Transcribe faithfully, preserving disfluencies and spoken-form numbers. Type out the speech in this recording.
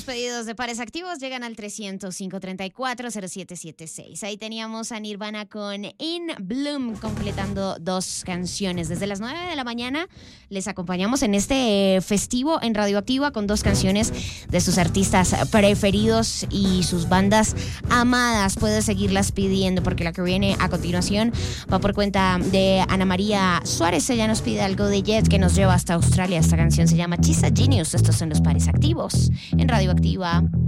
pedidos de pares activos llegan al trescientos cinco treinta y cuatro cero siete siete seis. Ahí teníamos a Nirvana con In Bloom, completando dos canciones. Desde las nueve de la mañana les acompañamos en este festivo en Radioactiva con dos canciones de sus artistas preferidos y sus bandas amadas. Puedes seguirlas pidiendo porque la que viene a continuación va por cuenta de Ana María Suárez. Ella nos pide algo de Jet que nos lleva hasta Australia. Esta canción se llama She's a Genius. Estos son los pares activos en Radioactiva.